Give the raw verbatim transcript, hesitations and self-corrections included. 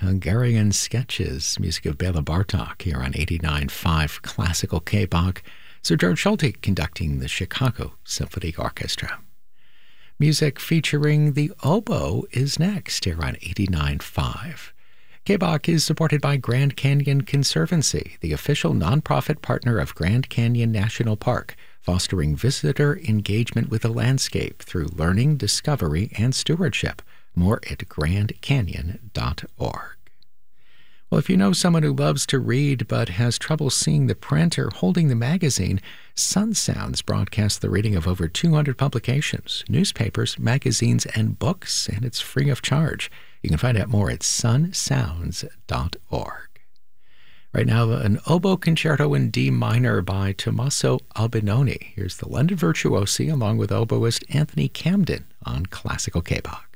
Hungarian Sketches, music of Bela Bartok here on eighty-nine point five Classical K-Bach. Sir George Schulte conducting the Chicago Symphony Orchestra. Music featuring the oboe is next here on eighty-nine point five. K-Bach is supported by Grand Canyon Conservancy, the official nonprofit partner of Grand Canyon National Park, fostering visitor engagement with the landscape through learning, discovery, and stewardship. More at grand canyon dot org. Well, if you know someone who loves to read but has trouble seeing the print or holding the magazine, Sun Sounds broadcasts the reading of over two hundred publications, newspapers, magazines, and books, and it's free of charge. You can find out more at sun sounds dot org. Right now, an oboe concerto in D minor by Tommaso Albinoni. Here's the London Virtuosi along with oboist Anthony Camden on Classical K-Bach.